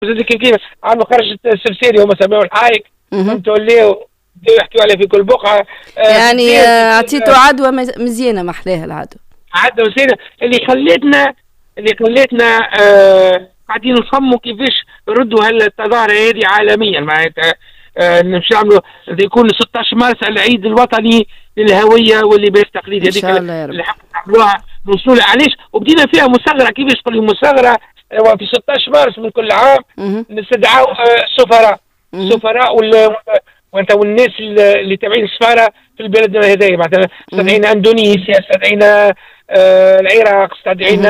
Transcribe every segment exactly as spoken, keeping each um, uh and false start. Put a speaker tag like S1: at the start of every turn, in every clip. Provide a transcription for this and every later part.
S1: زاد كيف كيف عم خرجت السرسيري هما سموه الحايك فهمتوا اللي يحكوا عليه في كل بقعه.
S2: يعني اعطيته عدوى مزيانه محلاها العدوى
S1: عدوى مزيانه اللي خلتنا اللي خلتنا آه قاعدين نفهموا كيفاش ردوا هالتظاهره هذه عالميا معناتها آه نمشي نعملوا يكون ستة عشر مارس العيد الوطني للهويه واللباس التقليدي هذيك اللي حبوا نعملوها نوصلوا علاش وبدينا فيها مصغره كيفاش تقول لي مصغره في ستة عشر مارس من كل عام نستدعوا السفراء السفراء وال وانت والناس اللي تابعين السفاره في البلد هذايا مثلا استدعينا اندونيسيا استدعينا آه العراق استدعينا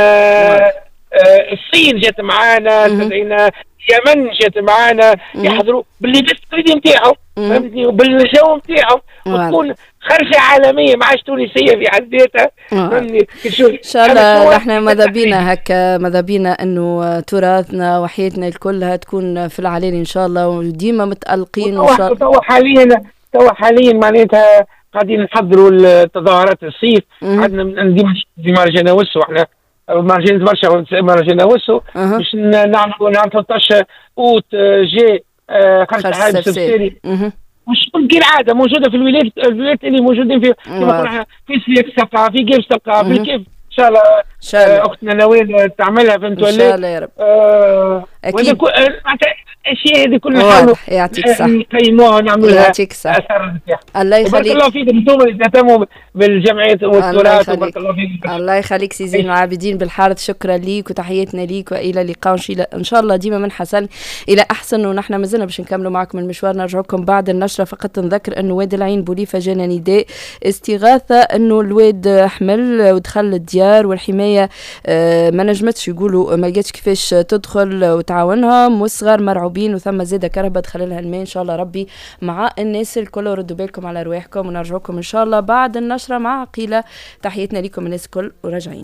S1: آه الصين جات معانا استدعينا اليمن جات معانا يحضروا باللباس التقليدي نتاعهم فهمتني وبالجو نتاعهم وتكون خرجه عالميه ما عادش تونسيه في حد ذاتها فهمتني.
S2: ان شاء الله نحن ماذا بينا هكا ماذا بينا انه تراثنا وحياتنا كلها تكون في العلالي ان شاء الله وديما متالقين
S1: وان شاء الله. توا حاليا توا حاليا معناتها قاعدين نحضروا التظاهرات الصيف عندنا ديما في مهرجان وسو احنا مهرجان برشا مهرجان وسو باش نعملوا نهار ثلاثة عشر اوت جي خمسة حاج السبسيري مش كالعاده موجوده في الولايات الولايات اللي موجودين في كما في سياق ثقافي كيف ثقافي كيف ان شاء الله اختنا نوال تعملها فهمتوا
S2: ان شاء الله يا رب.
S1: آه اكيد الاشياء هذه كلها نحاولوا نقيموها ونعملوها
S2: يعطيك صح الله يخليك.
S1: بارك الله فيكم انتم اللي تهتموا بالجمعيات والتراث وبارك الله فيكم.
S2: الله يخليك سي زين العابدين بالحارث شكرا ليك وتحياتنا ليك والى اللقاء ان شاء الله ديما من حسن الى احسن. ونحن مازلنا باش نكملوا معكم المشوار نرجعكم بعد النشره. فقط نذكر انه واد العين بوليفه جانا نداء استغاثه انه الواد حمل ودخل الديار والحمايه ما نجمتش يقولوا ما لقيتش كيفاش تدخل وتعاونهم والصغار مرعوبين وثم زاده كرهبه دخل لها الماء. ان شاء الله ربي مع الناس الكل وردوا بالكم على رواحكم ونرجعكم ان شاء الله بعد النشره مع عقيله. تحياتنا لكم الناس الكل وراجعين.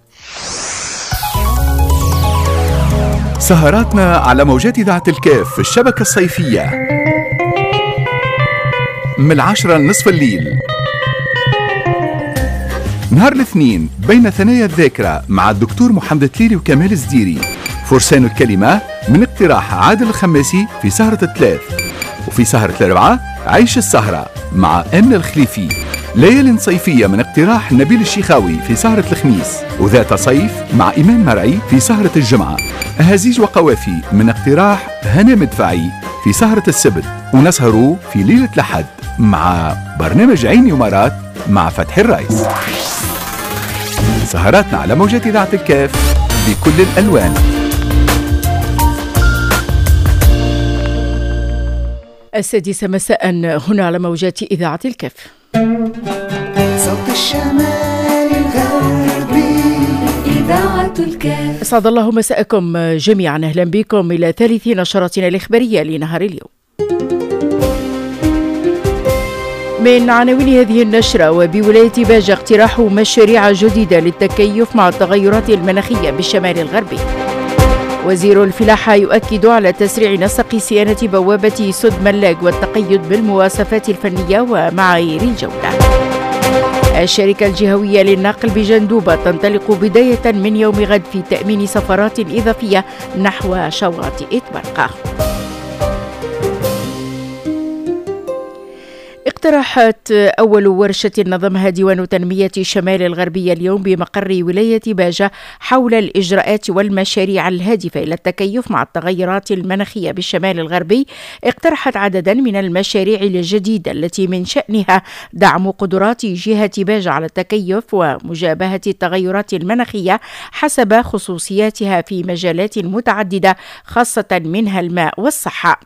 S3: سهراتنا على موجات إذاعة الكاف في الشبكة الصيفية من العشرة لنصف الليل نهار الاثنين بين ثنايا الذاكرة مع الدكتور محمد تليلي وكمال الزديري. فرسان الكلمة من اقتراح عادل الخماسي في سهرة الثلاث. وفي سهرة الأربعة عيش السهرة مع أمن الخليفي. ليالي صيفية من اقتراح نبيل الشيخاوي في سهرة الخميس. وذات صيف مع إيمان مرعي في سهرة الجمعة. أهازيج وقوافي من اقتراح هنا مدفعي في سهرة السبت. ونسهروا في ليلة الأحد مع برنامج عيني ومرات مع فتحي الرئيس. سهراتنا على موجات إذاعة الكاف بكل الألوان.
S4: السادسة مساء هنا على موجات إذاعة الكاف.
S5: صوت الشمال الغربي إذاعة الكاف.
S4: أسعد الله مساءكم جميعا. أهلا بكم إلى ثالث نشراتنا الإخبارية لنهار اليوم. من عناوين هذه النشرة: وبولاية باجة اقتراح مشاريع جديدة للتكيف مع التغيرات المناخية بالشمال الغربي. وزير الفلاحة يؤكد على تسريع نسق صيانة بوابة سد ملاق والتقيد بالمواصفات الفنية ومعايير الجودة. الشركة الجهوية للنقل بجندوبة تنطلق بداية من يوم غد في تأمين سفرات إضافية نحو شواطئ برقة. اقترحت أول ورشة نظمها ديوان تنمية الشمال الغربية اليوم بمقر ولاية باجة حول الإجراءات والمشاريع الهادفة إلى التكيف مع التغيرات المناخية بالشمال الغربي. اقترحت عددا من المشاريع الجديدة التي من شأنها دعم قدرات جهة باجة على التكيف ومجابهة التغيرات المناخية حسب خصوصياتها في مجالات متعددة خاصة منها الماء والصحة.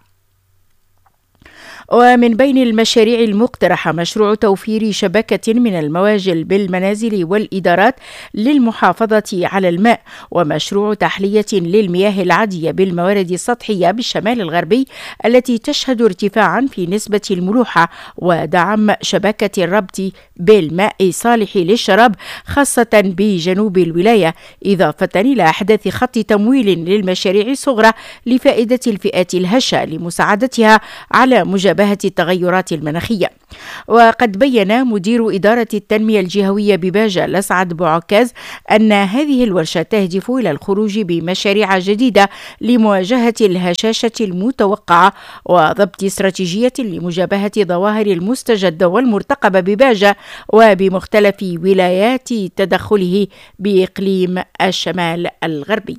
S4: ومن بين المشاريع المقترحة مشروع توفير شبكة من المواجل بالمنازل والإدارات للمحافظة على الماء، ومشروع تحلية للمياه العادية بالموارد السطحية بالشمال الغربي التي تشهد ارتفاعا في نسبة الملوحة، ودعم شبكة الربط بالماء صالح للشراب خاصة بجنوب الولاية، إضافة إلى إحداث خط تمويل للمشاريع الصغرى لفائدة الفئات الهشة لمساعدتها على مجابهة التغيرات المناخية. وقد بين مدير إدارة التنمية الجهوية بباجة لسعد بوعكاز أن هذه الورشة تهدف إلى الخروج بمشاريع جديدة لمواجهة الهشاشة المتوقعة وضبط استراتيجية لمجابهة ظواهر المستجد والمرتقبة بباجة وبمختلف ولايات تدخله بإقليم الشمال الغربي.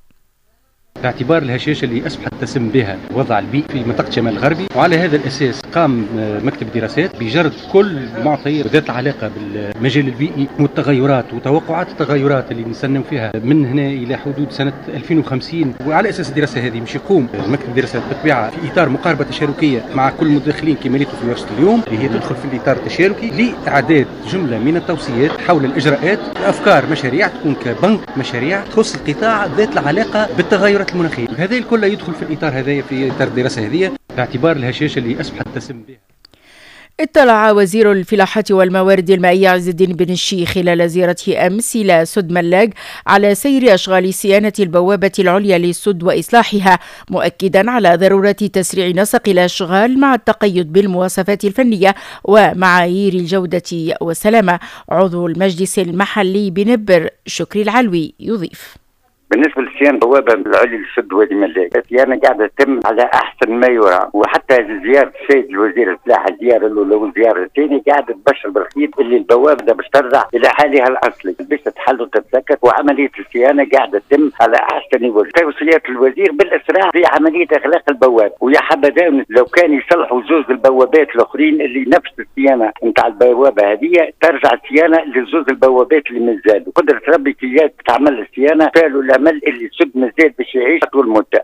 S6: باعتبار الهشاشة اللي أصبحت تسم بها وضع البيئي في منطقة شمال الغربي، وعلى هذا الأساس قام مكتب دراسات بجرد كل معطيات ذات العلاقة بالمجال البيئي والتغيرات وتوقعات التغيرات اللي نستنى فيها من هنا إلى حدود سنة ألفين وخمسين. وعلى أساس الدراسة هذه مش يقوم مكتب دراسات بالطبيعة في إطار مقاربة تشاركية مع كل المداخلين كما في ورشة اليوم، اللي هي تدخل في الإطار التشاركي لإعداد جملة من التوصيات حول الإجراءات، أفكار مشاريع تكون كبنك مشاريع تخص القطاع ذات العلاقة بالتغيرات المناخية. هذا الكل يدخل في الإطار هذايا في إطار الدراسة هذه باعتبار الهشاشة اللي أصبحت تسم بها.
S4: اطلع وزير الفلاحة والموارد المائية عز الدين بن الشيخ خلال زيارته أمس إلى سد ملاق على سير أشغال صيانة البوابة العليا للسد وإصلاحها، مؤكدا على ضرورة تسريع نسق الأشغال مع التقيد بالمواصفات الفنية ومعايير الجودة والسلامة. عضو المجلس المحلي بنبر شكري العلوي يضيف:
S7: بالنسبه لصيانه البوابه العليا للسد وادي ملاق، الصيانه قاعده تتم على احسن ما يرام، وحتى زياره السيد الوزير الفلاحه الزياره الاولى والزياره الثانيه قاعده تبشر بالخير اللي البوابه باش ترجع الى حالها الاصلي باش تتحل وتتسكت، وعمليه الصيانه قاعده تتم على احسن وجه. توصيات الوزير بالاسراع في عمليه اغلاق البوابه، ويا حبذا لو كان يصلحوا زوز البوابات الاخرين اللي نفس الصيانه نتاع البوابه هذه ترجع الصيانه لزوز البوابات اللي مازالوا. قدره ربي كي تعمل الصيانه فعلوا اللي سد مازال باش يعيش طول المده.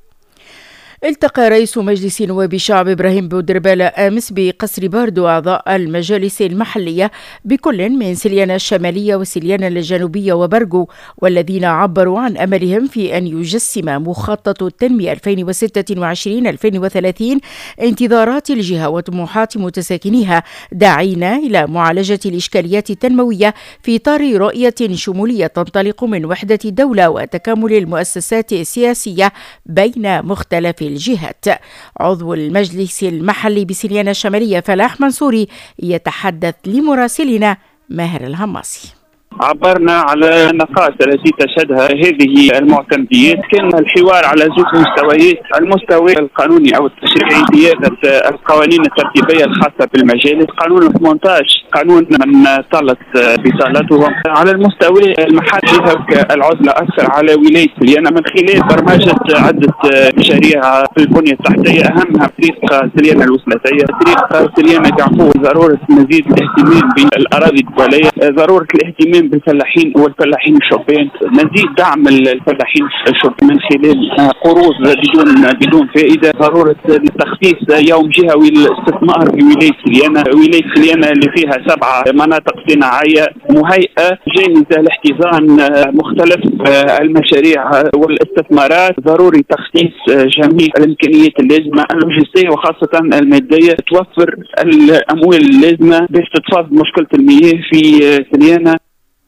S4: التقى رئيس مجلس نواب الشعب إبراهيم بودربالة أمس بقصر باردو أعضاء المجالس المحلية بكل من سليانة الشمالية وسليانة الجنوبية وبرغو، والذين عبروا عن أملهم في أن يجسم مخطط التنمية ألفين وستة وعشرين ألفين وثلاثين انتظارات الجهة وطموحات متساكنيها، داعين إلى معالجة الإشكاليات التنموية في إطار رؤية شمولية تنطلق من وحدة الدولة وتكامل المؤسسات السياسية بين مختلف الجهات. عضو المجلس المحلي بسليانة الشمالية فلاح منصوري يتحدث لمراسلنا ماهر الهماصي.
S8: عبرنا على النقاط التي تشهدها هذه المعتمديات. كان الحوار على زوج مستويات، المستوى القانوني او التشريعي بيادة القوانين الترتيبيه الخاصه بالمجالس، قانون ثمانية عشر قانون من طالت بطالته. على المستوى المحلي هكا العزله اثر على ولايه سليانه من خلال برمجه عده مشاريع في البنيه التحتيه، اهمها طريق سليانه الوسلاتيه، طريق سليانه كعفو، ضروره مزيد الاهتمام بالاراضي الدوليه، ضروره الاهتمام بالفلاحين والفلاحين الشبان، مزيد دعم الفلاحين الشبان من خلال قروض بدون بدون فائده، ضروره تخصيص يوم جهوي للاستثمار في ولايه سليانه، ولايه سليانه اللي فيها سبعه مناطق صناعيه مهيئه جاهزه لاحتضان مختلف المشاريع والاستثمارات، ضروري تخصيص جميع الامكانيات اللازمه اللوجستيه وخاصه الماديه، توفر الاموال اللازمه باش تتفاض مشكله المياه في سليانه.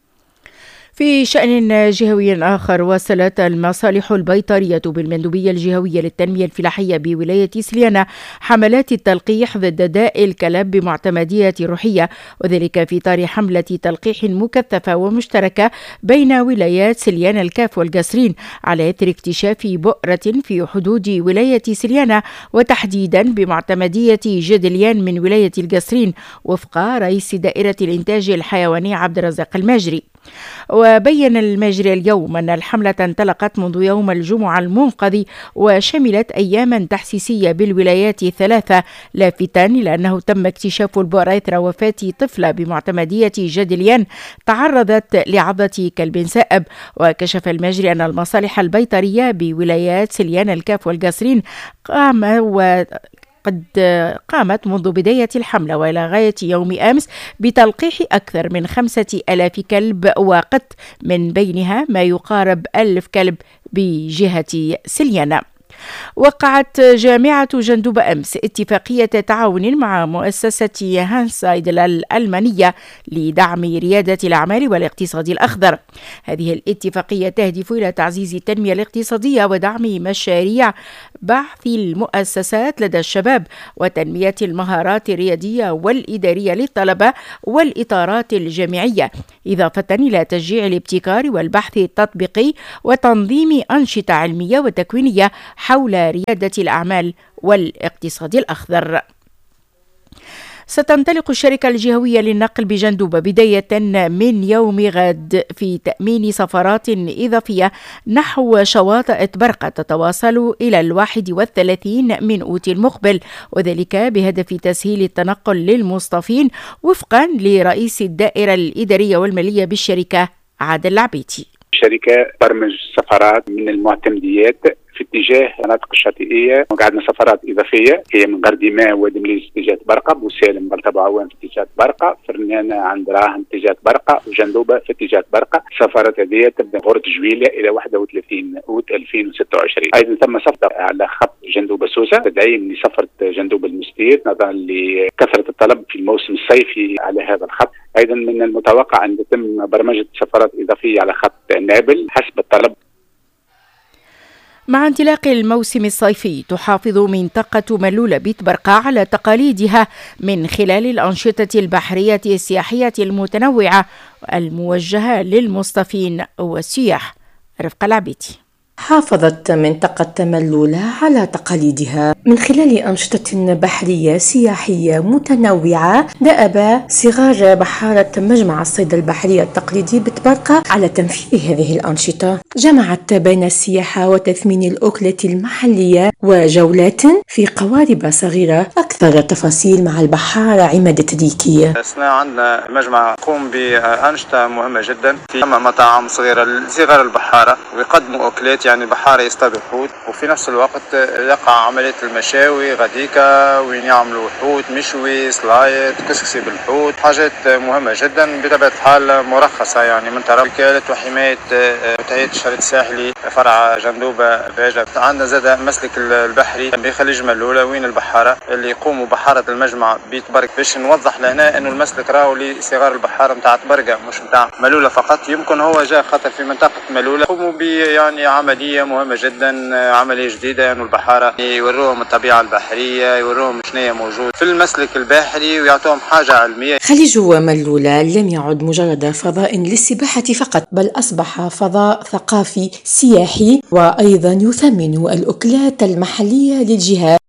S4: في شأن جهوي آخر، واصلت المصالح البيطرية بالمندوبية الجهوية للتنمية الفلاحية بولاية سليانة حملات التلقيح ضد داء الكلاب بمعتمدية روحية، وذلك في إطار حملة تلقيح مكثفة ومشتركة بين ولايات سليانة الكاف والقصرين على إثر اكتشاف بؤرة في حدود ولاية سليانة، وتحديدا بمعتمدية جدليان من ولاية القصرين، وفق رئيس دائرة الإنتاج الحيواني عبد الرزاق الماجري. وبين المجري اليوم أن الحملة انطلقت منذ يوم الجمعة المنقضي وشملت أياما تحسيسية بالولايات الثلاثة، لافتا إلى أنه تم اكتشاف البؤرة إثر وفاة طفلة بمعتمدية جدليان تعرضت لعضة كلب سائب. وكشف المجري أن المصالح البيطرية بولايات سليانة الكاف والقصرين قام و قد قامت منذ بداية الحملة وإلى غاية يوم أمس بتلقيح أكثر من خمسة ألاف كلب وقط، من بينها ما يقارب ألف كلب بجهة سليانة. وقعت جامعة جندوب أمس اتفاقية تعاون مع مؤسسة هانسايد الألمانية لدعم ريادة الأعمال والاقتصاد الأخضر. هذه الاتفاقية تهدف إلى تعزيز التنمية الاقتصادية ودعم مشاريع بحث المؤسسات لدى الشباب وتنمية المهارات الريادية والإدارية للطلبة والإطارات الجامعية، إضافة إلى تشجيع الابتكار والبحث التطبيقي وتنظيم أنشطة علمية وتكوينية حول ريادة الأعمال والاقتصاد الأخضر. ستنطلق الشركة الجهوية للنقل بجندوبة بداية من يوم غد في تأمين سفرات إضافية نحو شواطئ برقة تتواصل إلى الواحد والثلاثين من أوت المقبل، وذلك بهدف تسهيل التنقل للمصطفين وفقا لرئيس الدائرة الإدارية والمالية بالشركة عادل العبيتي.
S9: الشركة برمج سفرات من المعتمديات في اتجاه المناطق الشاطئيه، وقعدنا سفرات اضافيه هي من غرديمه وادي مليج اتجاه برقه، بوسالم بلطبه عوام في اتجاه برقه، فرنانه عند راهن اتجاه برقه، وجندوبه في اتجاه برقه. السفرات هذه تبدا غرة جويليا الى واحد وثلاثين اوت ألفين وستة وعشرين. ايضا ثم سفر على خط جندوبه سوسه تدعيم لسفره جندوبه المستير نظرا لكثره الطلب في الموسم الصيفي على هذا الخط. ايضا من المتوقع ان تتم برمجه سفرات اضافيه على خط نابل حسب الطلب.
S4: مع انطلاق الموسم الصيفي تحافظ منطقة ملولة بيت برقة على تقاليدها من خلال الأنشطة البحرية السياحية المتنوعة الموجهة للمصطفين والسياح. رفقة العبيتي.
S10: حافظت منطقة ملولة على تقاليدها من خلال أنشطة بحرية سياحية متنوعة. دأب صغار بحارة مجمع الصيد البحري التقليدي بتبرقة على تنفيذ هذه الأنشطة، جمعت بين السياحة وتثمين الأكلة المحلية وجولات في قوارب صغيرة. أكثر تفاصيل مع البحارة عماد التديكي.
S11: احنا عندنا مجمع يقوم بأنشطة مهمة جدا في مطاعم صغيرة لصغار البحارة ويقدموا أكلات، يعني البحارة يصطادوا حوت وفي نفس الوقت يقع عملية المشاوي غديكا وين يعملوا حوت مشوي سلايد كسكسي بالحوت، حاجات مهمة جدا بطبيعة الحال مرخصة يعني من طرف وكالة وحماية وتهيئة الشريط الساحلي فرع جندوبة باجة. عندنا زاد مسلك البحري بخليج ملولة وين البحارة اللي يقوموا بحارة المجمع بيت برق باش نوضح لهنا انه المسلك راهو لصغار البحارة نتاع تبرقة مش نتاع ملولة فقط. يمكن هو جاء خاطر في منطقة ملولة يقوموا ب يعني عملية مهمة جدا، عملية جديدة انه البحارة يوروهم الطبيعة البحرية، يوروهم شنو موجود في المسلك البحري ويعطوهم حاجة علمية.
S10: خليج ملولة لم يعد مجرد فضاء للسباحة فقط، بل أصبح فضاء ثقافي سياحي وأيضا يثمن الأكلات المحلية للجهات.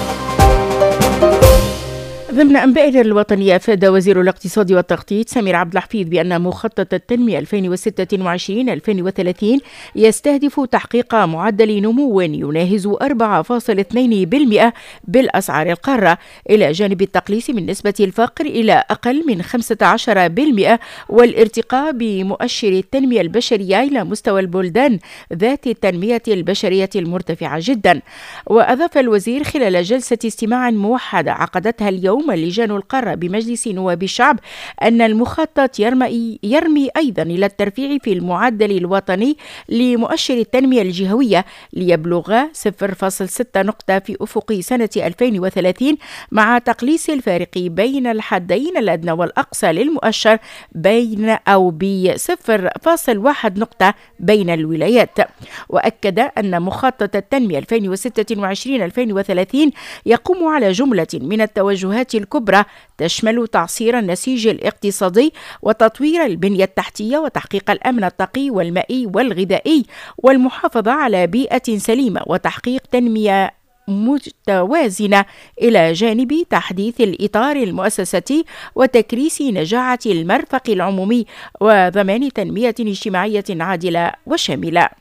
S4: ضمن أنبائنا الوطنية، أفاد وزير الاقتصاد والتخطيط سمير عبد الحفيظ بأن مخطط التنمية ألفين وستة وعشرين ألفين وثلاثين يستهدف تحقيق معدل نمو يناهز أربعة فاصلة اثنين بالمئة بالأسعار القارة، إلى جانب التقليص من نسبة الفقر إلى أقل من خمسة عشر بالمئة والارتقاء بمؤشر التنمية البشرية إلى مستوى البلدان ذات التنمية البشرية المرتفعة جدا. وأضاف الوزير خلال جلسة استماع موحدة عقدتها اليوم اللجان القارة بمجلس نواب الشعب أن المخطط يرمي, يرمي أيضا إلى الترفيع في المعدل الوطني لمؤشر التنمية الجهوية ليبلغ صفر فاصلة ستة نقطة في أفق سنة ألفين وثلاثين، مع تقليص الفارق بين الحدين الأدنى والأقصى للمؤشر بين أو ب صفر فاصلة واحد نقطة بين الولايات. وأكد أن مخطط التنمية ألفين وستة وعشرين ألفين وثلاثين يقوم على جملة من التوجهات الكبرى تشمل تعصير النسيج الاقتصادي وتطوير البنية التحتية وتحقيق الأمن الطاقي والمائي والغذائي والمحافظة على بيئة سليمة وتحقيق تنمية متوازنة، إلى جانب تحديث الإطار المؤسساتي وتكريس نجاعة المرفق العمومي وضمان تنمية اجتماعية عادلة وشاملة.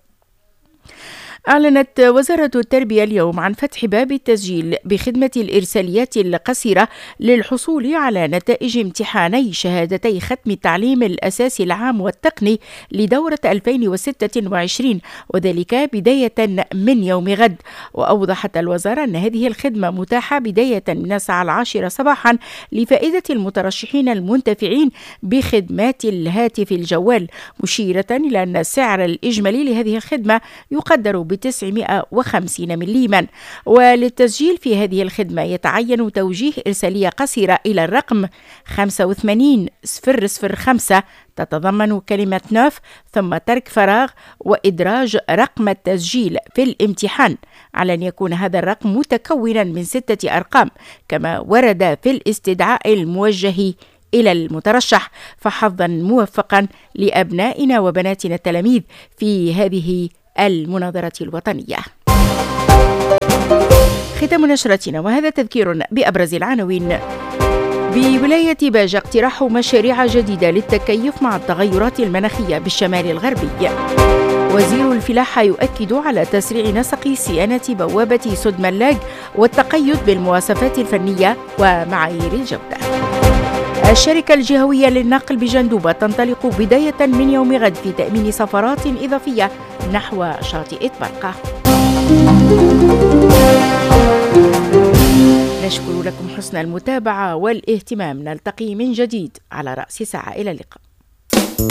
S4: أعلنت وزارة التربية اليوم عن فتح باب التسجيل بخدمة الإرساليات القصيرة للحصول على نتائج امتحاني شهادتي ختم التعليم الأساسي العام والتقني لدورة ألفين وستة وعشرين، وذلك بداية من يوم غد. وأوضحت الوزارة أن هذه الخدمة متاحة بداية من الساعة العاشرة صباحا لفائدة المترشحين المنتفعين بخدمات الهاتف الجوال، مشيرة إلى أن السعر الإجمالي لهذه الخدمة يقدر بتسعمائة وخمسين مليما. وللتسجيل في هذه الخدمة يتعين توجيه إرسالية قصيرة إلى الرقم خمسة وثمانين صفر صفر خمسة تتضمن كلمة نوف ثم ترك فراغ وإدراج رقم التسجيل في الامتحان، على أن يكون هذا الرقم متكونا من ستة أرقام كما ورد في الاستدعاء الموجه إلى المترشح. فحظا موفقا لأبنائنا وبناتنا التلاميذ في هذه المناظرة الوطنية. ختام نشرتنا وهذا تذكير بأبرز العناوين. بولاية باجة اقتراح مشاريع جديدة للتكيف مع التغيرات المناخية بالشمال الغربي. وزير الفلاحة يؤكد على تسريع نسق صيانة بوابة سد ملاج والتقيد بالمواصفات الفنية ومعايير الجودة. الشركة الجهوية للنقل بجندوبة تنطلق بداية من يوم غد في تأمين سفرات إضافية نحو شاطئ برقة. نشكر لكم حسن المتابعة والاهتمام. نلتقي من جديد على رأس ساعة. إلى اللقاء.